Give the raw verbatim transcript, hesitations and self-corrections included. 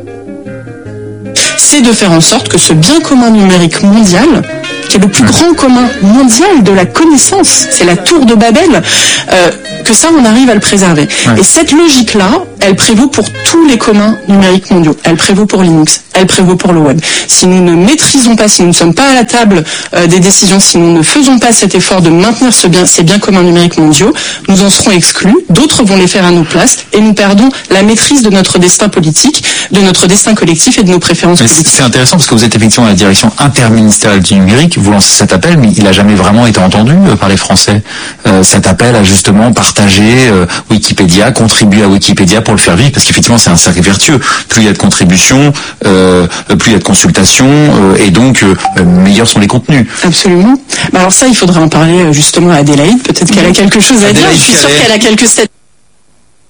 C'est de faire en sorte que ce bien commun numérique mondial, qui est le plus grand commun mondial de la connaissance, c'est la tour de Babel, euh, que ça, on arrive à le préserver. Ouais. Et cette logique-là, elle prévaut pour tous les communs numériques mondiaux. Elle prévaut pour Linux, elle prévaut pour le web. Si nous ne maîtrisons pas, si nous ne sommes pas à la table euh, des décisions, si nous ne faisons pas cet effort de maintenir ce bien, ces biens communs numériques mondiaux, nous en serons exclus, d'autres vont les faire à nos places, et nous perdons la maîtrise de notre destin politique, de notre destin collectif et de nos préférences mais politiques. C'est intéressant parce que vous êtes effectivement à la direction interministérielle du numérique, vous lancez cet appel, mais il n'a jamais vraiment été entendu euh, par les Français. Euh, cet appel à justement partager euh, Wikipédia, contribuer à Wikipédia pour le faire vivre, parce qu'effectivement c'est un cercle vertueux. Plus il y a de contributions, euh, plus il y a de consultations, euh, et donc euh, meilleurs sont les contenus. Absolument. Bah alors ça, il faudrait en parler justement à Adélaïde. Peut-être qu'elle a quelque chose à Adélaïde dire. Je suis sûre qu'elle a quelques statistiques.